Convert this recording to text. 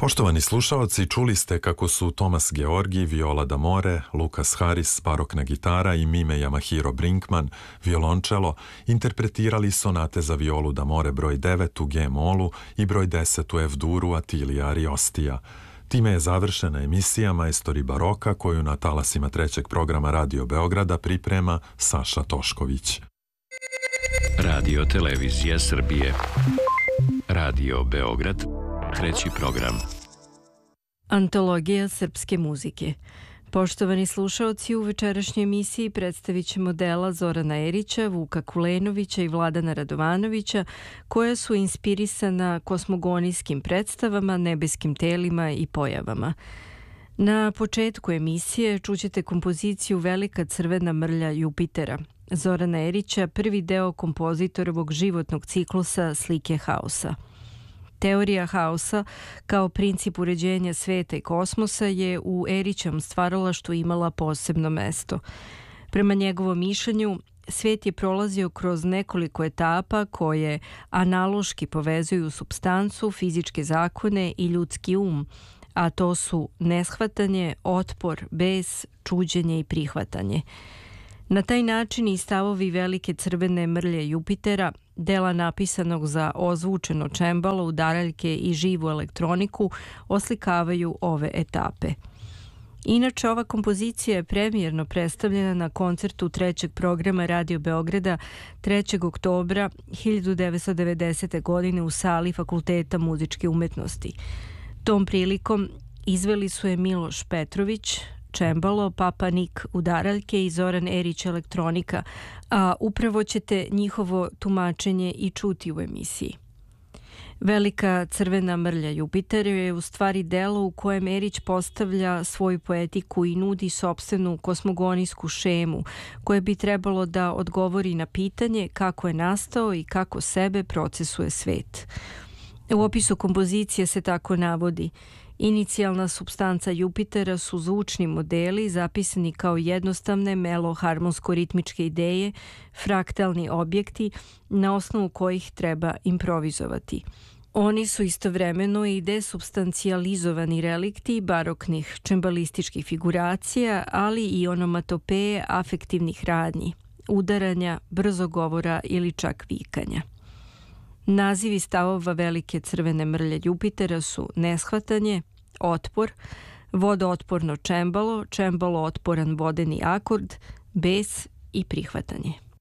Poštovani slušaoci, čuli ste kako su Tomas Georgi, Viola D'Amore, Lukas Haris, barokna gitara i Mime Yamahiro Brinkman, violončelo, interpretirali sonate za violu D'Amore broj 9 u G-molu i broj 10 u F-duru Atilija Ariostija. Time je završena emisija Majstori baroka koju na talasima trećeg programa Radio Beograda priprema Saša Tošković. Radio Televizija Srbije. Radio Beograd. Treći program. Antologija srpske muzike. Poštovani slušaoci, u večerašnjoj emisiji predstavit ćemo dela Zorana Erića, Vuka Kulenovića i Vladana Radovanovića, koja su inspirisana kosmogonijskim predstavama, nebeskim telima i pojavama. Na početku emisije čućete kompoziciju Velika crvena mrlja Jupitera, Zorana Erića, prvi deo kompozitorovog životnog ciklusa Slike haosa. Teorija haosa kao princip uređenja sveta i kosmosa je u Erićevom stvaralaštvu imala posebno mesto. Prema njegovom mišljenju, svet je prolazio kroz nekoliko etapa koje analoški povezuju supstancu, fizičke zakone i ljudski a to su neshvatanje, otpor, bes, čuđenje i prihvatanje. Na taj način i stavovi Velike crvene mrlje Jupitera, dela napisanog za ozvučeno čembalo, udaraljke i živu elektroniku, oslikavaju ove etape. Inače, ova kompozicija je premijerno predstavljena na koncertu trećeg programa Radio Beograda 3. oktobra 1990. godine u sali Fakulteta muzičke umetnosti. Tom prilikom izveli su je Miloš Petrović, čembalo, Papa Nik udaraljke i Zoran Erić elektronika, a upravo ćete njihovo tumačenje i čuti u emisiji. Velika crvena mrlja Jupiter je u stvari delo u kojem Erić postavlja svoju poetiku i nudi sopstvenu kosmogonijsku šemu koje bi trebalo da odgovori na pitanje kako je nastao i kako sebe procesuje svet. U opisu kompozicije se tako navodi: inicijalna supstanca Jupitera su zvučni modeli zapisani kao jednostavne melo-harmonsko-ritmičke ideje, fraktalni objekti na osnovu kojih treba improvizovati. Oni su istovremeno i desubstancijalizovani relikti baroknih čembalističkih figuracija, ali i onomatopeje afektivnih radnji, udaranja, brzogovora ili čak vikanja. Nazivi stavova Velike crvene mrlje Jupitera su neshvatanje, otpor, vodootporno čembalo, čembalo otporan vodeni akord, bes i prihvatanje.